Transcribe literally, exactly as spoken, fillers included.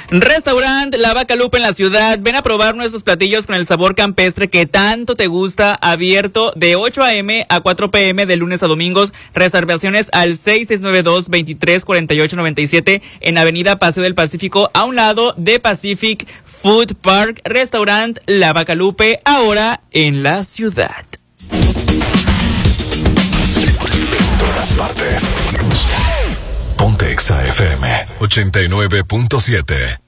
Restaurant La Vaca Lupe en la ciudad. Ven a probar nuestros platillos con el sabor campestre que tanto te gusta. Abierto de ocho a.m. a cuatro p.m. de lunes a domingos. Reservaciones al seis seis nueve dos, veintitrés cuarenta y ocho noventa y siete en Avenida Paseo del Pacífico, a un lado de Pacific Food Park. Restaurant La Vaca Lupe, ahora en la ciudad. En todas partes. Ponte Exa F M ochenta y nueve punto siete.